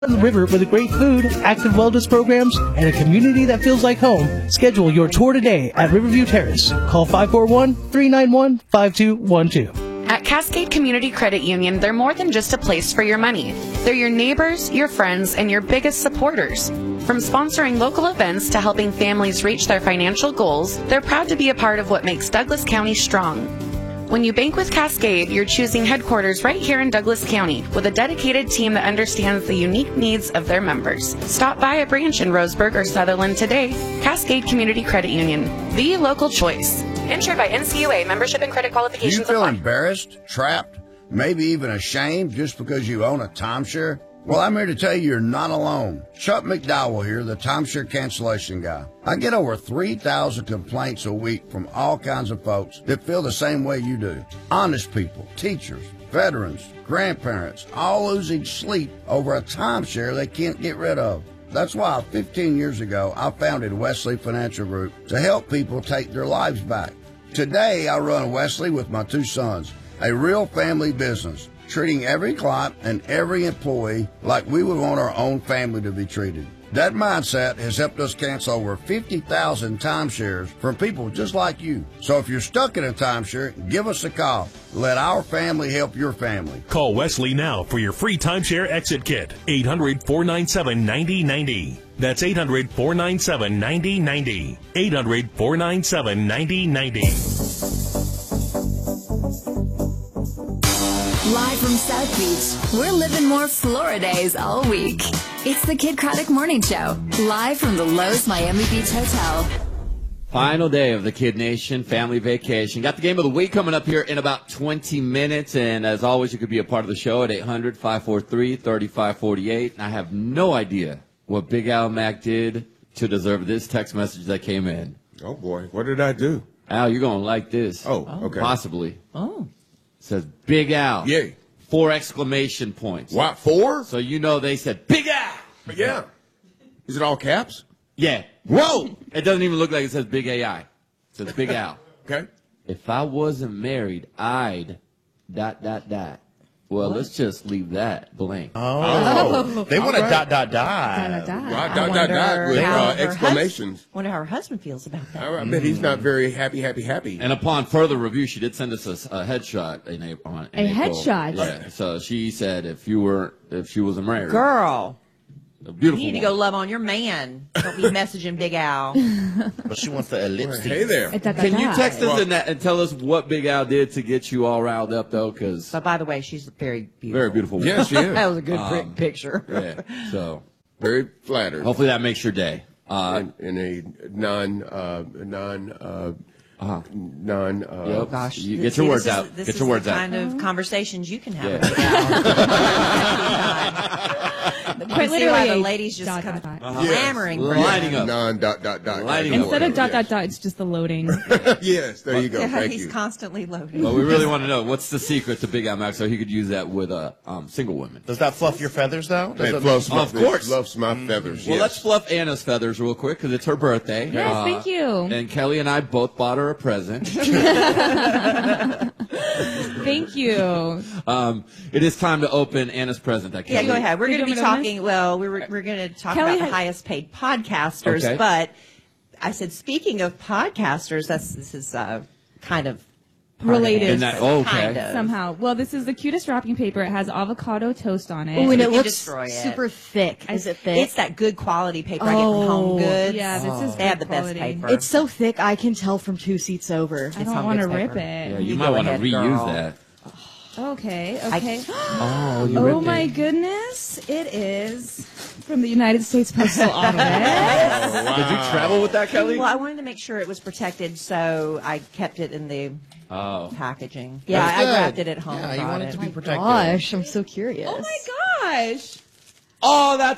the river with great food, active wellness programs, and a community that feels like home. Schedule your tour today at Riverview Terrace. Call 541-391-5212. At Cascade Community Credit Union, they're more than just a place for your money. They're your neighbors, your friends, and your biggest supporters. From sponsoring local events to helping families reach their financial goals, they're proud to be a part of what makes Douglas County strong. When you bank with Cascade, you're choosing headquarters right here in Douglas County with a dedicated team that understands the unique needs of their members. Stop by a branch in Roseburg or Sutherland today. Cascade Community Credit Union, the local choice. Insured by NCUA. Membership and credit qualifications Do you feel apply. embarrassed, trapped, maybe even ashamed just because you own a timeshare? Well, I'm here to tell you you're not alone. Chuck McDowell here, the timeshare cancellation guy. I get over 3,000 complaints a week from all kinds of folks that feel the same way you do. Honest people, teachers, veterans, grandparents, all losing sleep over a timeshare they can't get rid of. That's why 15 years ago, I founded Wesley Financial Group to help people take their lives back. Today, I run Wesley with my two sons, a real family business, treating every client and every employee like we would want our own family to be treated. That mindset has helped us cancel over 50,000 timeshares from people just like you. So if you're stuck in a timeshare, give us a call. Let our family help your family. Call Wesley now for your free timeshare exit kit. 800-497-9090. That's 800-497-9090. 800-497-9090. Live from South Beach, we're living more Floridays all week. It's the Kid Craddock Morning Show, live from the Lowe's Miami Beach Hotel. Final day of the Kid Nation family vacation. Got the game of the week coming up here in about 20 minutes. And as always, you could be a part of the show at 800-543-3548. And I have no idea what Big Al Mack did to deserve this text message that came in. Oh, boy. What did I do? Al, you're going to like this. Oh, okay. Possibly. Oh. It says Big Al. Yay. 4 exclamation points. What, 4? So you know they said Big Al. Yeah. Is it all caps? Yeah. Whoa. It doesn't even look like it says Big AI. It says Big Al. Okay. If I wasn't married, I'd ... Well, let's just leave that blank. Oh. They want a ... Dot, with exclamations. Wonder how her husband feels about that. I bet he's not very happy. And upon further review, she did send us a headshot in April. Headshot? Yeah. So she said if she wasn't married. Girl. A beautiful You need to go love on your man. Don't be messaging Big Al. But she wants the ellipsis. Hey there. Can you text us and tell us what Big Al did to get you all riled up, though? But by the way, she's very beautiful. Very beautiful woman. Yes, she is. That was a good picture. Yeah. So Very flattered. hopefully that makes your day. In a Yep. Gosh, You get your words out. This Get is your words the out. kind of conversations you can have Yeah. with Big Al. Quite See why the literally, ladies just dot, kind of dot, clamoring for Lining up. Lining Instead of ... Yes. It's just the loading. Yes, there you go. Yeah, Thank he's you. constantly loading. Well, we really want to know what's the secret to Big Al Mack so he could use that with single women. Does that fluff your feathers, though? It fluffs my, Of course. It fluffs my feathers. Well, yes. let's fluff Anna's feathers real quick because it's her birthday. Yes, thank you. And Kelly and I both bought her a present. Thank you. It is time to open Anna's present. Yeah, go ahead. We're going to be Did you want me talking. Well, we're going to talk Kelly about the had- highest paid podcasters. Okay. But I said, speaking of podcasters, this is kind of part Related. of it. And that- oh, okay. Kind of. Somehow. Well, this is the cutest wrapping paper. It has avocado toast on it. Oh, and You it can looks destroy it. super thick. Is it thick? It's that good quality paper I get from Home Goods. Yeah, this is They have good the best quality. paper. It's so thick I can tell from 2 seats over. I don't want to rip it. Yeah, you You might go want to ahead, reuse girl. that. Okay. Oh, you Oh ripped my it. goodness. It is from the United States Postal Office. Did you travel with that, Kelly? Well, I wanted to make sure it was protected, so I kept it in the packaging. Yeah, That's I good. wrapped it at home. Yeah, and you brought want it to be protected. Gosh, I'm so curious. Oh my gosh. Oh,